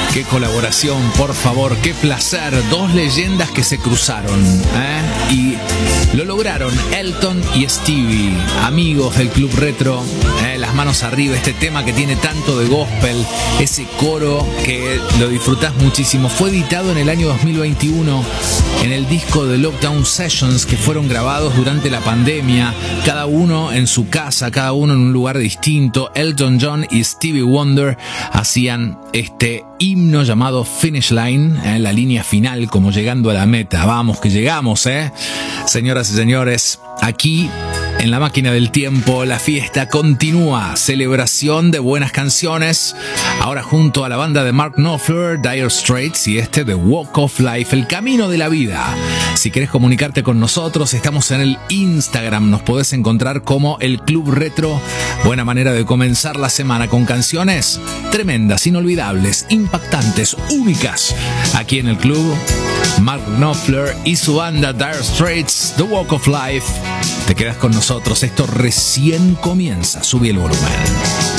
Qué colaboración, por favor, qué placer. Dos leyendas que se cruzaron, y lo lograron. Elton y Stevie, amigos del Club Retro, las manos arriba. Este tema que tiene tanto de gospel, ese coro que lo disfrutás muchísimo. Fue editado en el año 2021 en el disco de Lockdown Sessions, que fueron grabados durante la pandemia, cada uno en su casa, cada uno en un lugar distinto. Elton John y Stevie Wonder hacían este himno llamado Finish Line, la línea final, como llegando a la meta. Vamos, que llegamos, Señoras y señores, aquí en la máquina del tiempo, la fiesta continúa. Celebración de buenas canciones. Ahora junto a la banda de Mark Knopfler, Dire Straits y The Walk of Life, el camino de la vida. Si querés comunicarte con nosotros, estamos en el Instagram. Nos podés encontrar como el Club Retro. Buena manera de comenzar la semana con canciones tremendas, inolvidables, impactantes, únicas. Aquí en el club, Mark Knopfler y su banda Dire Straits, The Walk of Life. Te quedas con nosotros, esto recién comienza. Subí el volumen.